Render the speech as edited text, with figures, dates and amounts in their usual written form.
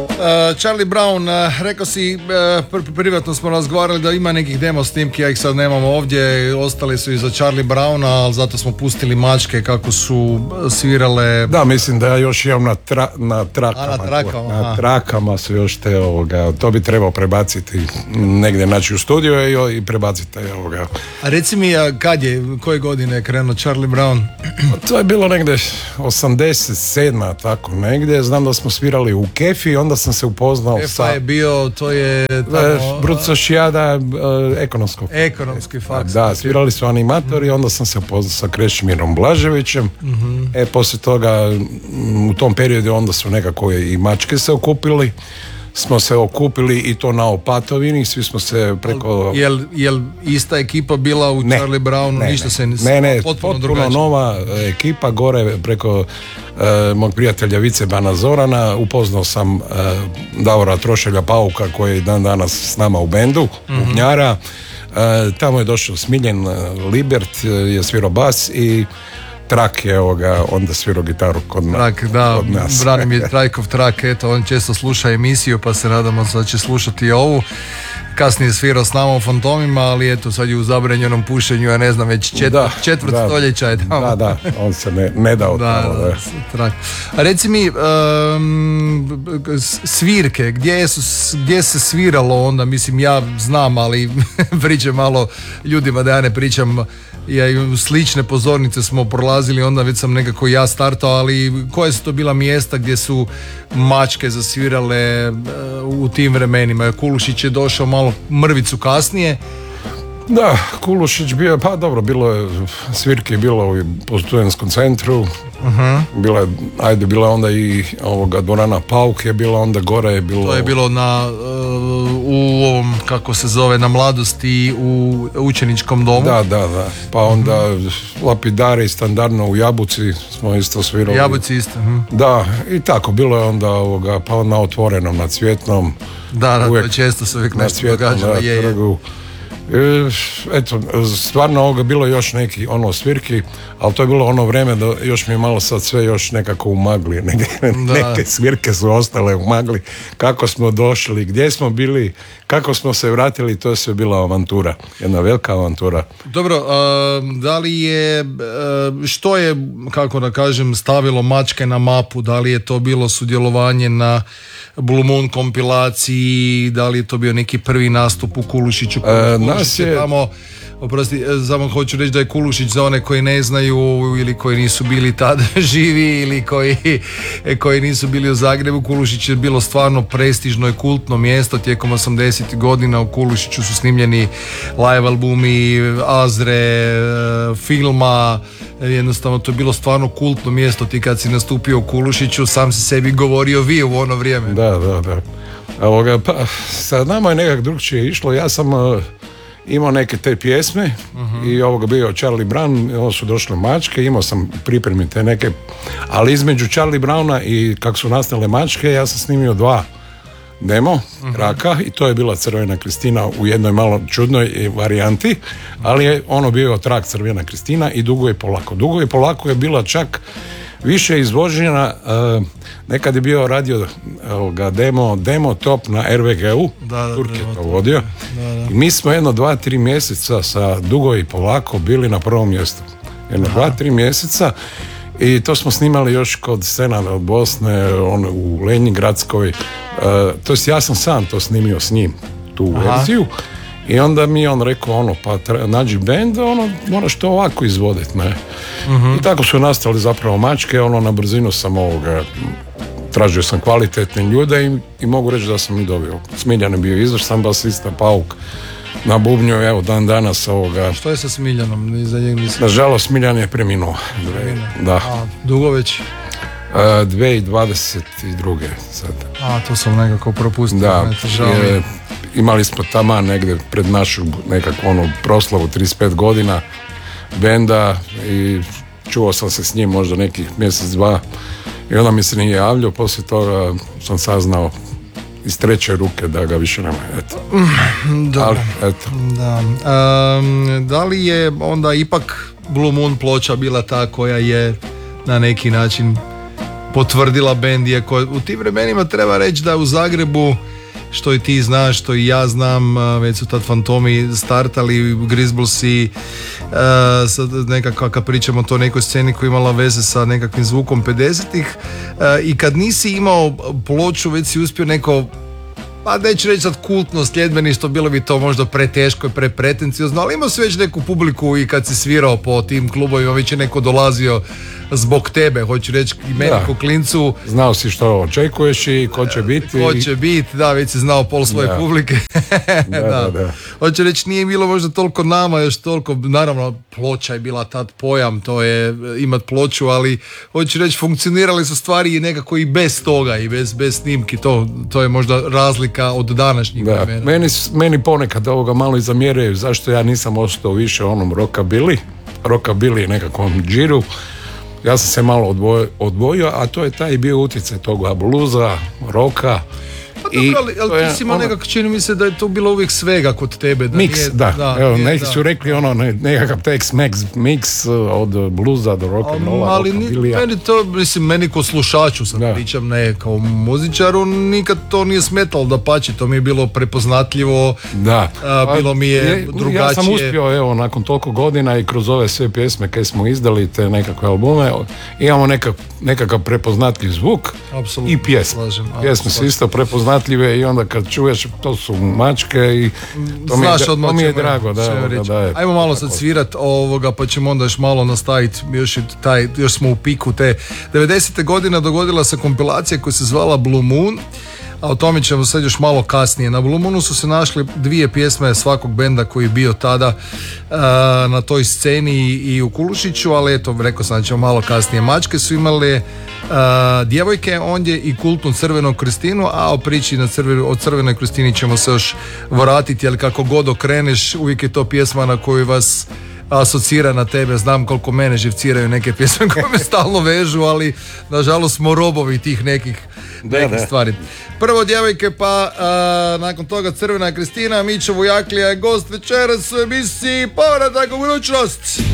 Charlie Brown, rekao si, privatno smo razgovarali da ima nekih demo snimki, ja ih sad nemamo ovdje, ostali su i za Charlie Browna, ali zato smo pustili mačke kako su svirale. Da, mislim da ja još imam na trakama. Na trakama su još te to bi trebao prebaciti negdje, naći u studiju i prebaciti ovoga. A reci mi, koje godine je krenuo Charlie Brown? To je bilo negdje 87. tako negdje, znam da smo svirali u Kefi, onda sam se upoznao sa... je bio, to je... Brucošijada ekonomski faks. Da, svirali su animatori, onda sam se upoznao sa Krešimirom Blaževićem. Poslije toga, u tom periodu onda su nekako i mačke se okupili. Smo se okupili i to na Opatovini, svi smo se preko... Jel ista ekipa bila u Charlie Brownu? Ništa se potpuno nova ekipa gore preko mog prijatelja Vicebana Zorana. Upoznao sam Davora Trošelja Pauka koji je dan danas s nama u bendu, bubnjara. Tamo je došao Smiljen Libert, je svirao bas i Trak je onda svirao gitaru kod nas. Branimir Trajkov Trak, eto, on često sluša emisiju, pa se nadamo da će slušati i ovu. Kasnije svirao s nama u Fantomima, ali eto, sad je u zabranjenom pušenju, ja ne znam, već četvrt stoljeća je tamo. Da, on se ne dao tamo. Trak. A reci mi, svirke, gdje se sviralo onda, mislim, ja znam, ali pričam malo ljudima da ja ne pričam. Ja i u slične pozornice smo prolazili, onda već sam nekako ja startao, ali koje su to bila mjesta gdje su mačke zasvirale u tim vremenima? Kulušić je došao malo mrvicu kasnije. Da, Kulušić bio, pa dobro, bilo je svirke, bilo po studentskom centru, bila je onda i dvorana Pauk je bila, onda gore je bilo... To je bilo u ovom, kako se zove, na Mladosti u učeničkom domu. Da, pa onda Lapidari standardno u Jabuci smo isto svirali. Jabuci isto. Da, i tako, bilo je onda pa na Otvorenom, na Cvjetnom. Da, to često se uvijek nešto događalo. Eto, stvarno bilo još neki svirki, ali to je bilo ono vreme da još mi je malo sad sve još nekako u magli, neke svirke su ostale u magli, kako smo došli, gdje smo bili, kako smo se vratili, to je sve bila avantura, jedna velika avantura. Dobro, da li je, što je, kako da kažem, stavilo mačke na mapu, da li je to bilo sudjelovanje na Blue Moon kompilaciji, da li je to bio neki prvi nastup u Kulušiću? Nas je tamo, oprosti, samo hoću reći da je Kulušić, za one koji ne znaju ili koji nisu bili tada živi ili koji nisu bili u Zagrebu, Kulušić je bilo stvarno prestižno i kultno mjesto. Tijekom 80. godina u Kulušiću su snimljeni live albumi Azre, filma, jednostavno to je bilo stvarno kultno mjesto. Ti kad si nastupio u Kulušiću, sam si sebi govorio vi u ono vrijeme. Da. Pa sa nama je nekak drugčije išlo. Ja sam imao neke te pjesme i bio Charlie Brown, ovo su došle mačke, imao sam pripremi te neke, ali između Charlie Browna i kako su nastale mačke, ja sam snimio 2 demo Raka i to je bila Crvena Kristina u jednoj malo čudnoj varijanti, ali je bio Trak, Crvena Kristina i Dugo i polako. Dugo i polako je bila čak više izvođena, nekad je bio radio demo top na RVG-u, Turk je to vodio. I mi smo 2-3 mjeseca sa Dugo i polako bili na prvom mjestu. 2-3 mjeseca i to smo snimali još kod Senada od Bosne, u Lenjingradskoj, to jest ja sam sam to snimio s njim, tu verziju. I onda mi je on rekao, pa nađi bend, moraš to ovako izvoditi, ne. I tako su nastali zapravo mačke, na brzinu sam tražio sam kvalitetne ljude i mogu reći da sam i dobio. Smiljan je bio izvrstan basista, Pauk na bubnju, evo dan danas Što je sa Smiljanom? Nažalost, Smiljan je preminuo. Da. A dugo već? 2022. sad. To sam nekako propustio. Da, imali smo tamo negdje pred našu nekakvu proslavu 35 godina benda i čuo sam se s njim možda nekih mjesec, 2 i onda mi se nije javljao, poslije toga sam saznao iz treće ruke da ga više nema. Ali, da. Da li je onda ipak Blue Moon ploča bila ta koja je na neki način potvrdila bend, iako u tim vremenima treba reći da u Zagrebu, što i ti znaš, što i ja znam, već su tad Fantomi startali, Grisbullsi, nekako kad pričamo o toj nekoj sceni koja imala veze sa nekakvim zvukom 50-ih, i kad nisi imao ploču, već si uspio neko, pa neću reći sad kultno sljedbeništvo, bilo bi to možda preteško i prepretenciozno, ali imao si već neku publiku i kad si svirao po tim klubovima, već je neko dolazio zbog tebe, hoću reći i meni ko klincu. Znao si što očekuješ i ko će biti. Ko će biti, da, već si znao pol svoje publike. Da. Hoću reći, nije bilo možda toliko nama, još toliko, naravno ploča je bila tad pojam, to je imat ploču, ali hoću reći, funkcionirali su stvari i nekako i bez toga i bez snimki, to je možda razlika od današnjih vremena. Meni ponekad ovoga malo i zamjeraju zašto ja nisam ostao više onom rockabilly nekakvom džiru. Ja sam se malo odvojio, a to je taj bio utjecaj toga bluza, roka. Ali ti si imao nekako, čini mi se da je to bilo uvijek svega kod tebe. Neki su rekli nekakav Tex-Mex mix od bluza do rock'n'rolla. Ali meni ko slušaču sad pričam, ne kao muzičaru, nikad to nije smetalo, da pači, to mi je bilo prepoznatljivo, bilo mi je drugačije. Ja sam uspio, nakon toliko godina i kroz ove sve pjesme koje smo izdali, te nekakve albume, imamo nekakav prepoznatljiv zvuk. Apsolutno, i pjesme. Pjesme su isto prepoznatljive i onda kad čuješ, to su mačke i to mi je drago. Ajmo malo sad svirat ovoga, pa ćemo onda još malo nastaviti, još smo u piku te 90. godine. Dogodila se kompilacija koja se zvala Blue Moon, a o tome ćemo sad još malo kasnije. Na Blue Moonu su se našli 2 pjesme svakog benda koji je bio tada na toj sceni i u Kulušiću, ali eto, rekao sam da ćemo malo kasnije. Mačke su imale Djevojke, ondje i kultnu Crvenu Kristinu, a o priči o Crvenoj Kristini ćemo se još vratiti, ali kako god okreneš, uvijek je to pjesma na koju vas asocira na tebe. Znam koliko mene živciraju neke pjesme koje me stalno vežu, ali nažalost smo robovi tih nekih stvari. Prvo Djevojke, pa nakon toga Crvena Kristina. Mićo Vujaklija je gost večeras u emisiji Povratak u budućnost.